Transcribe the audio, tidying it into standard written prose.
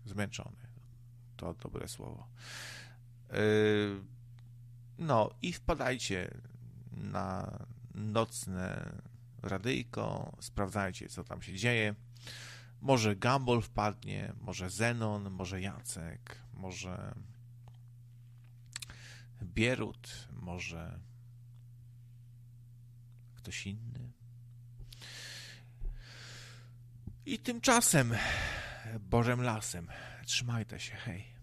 zmęczony. To dobre słowo. No i wpadajcie na nocne radyjko, sprawdzajcie, co tam się dzieje. Może Gumball wpadnie, może Zenon, może Jacek, może Bierut, może ktoś inny. I tymczasem Bożym lasem. Trzymajcie się, hej.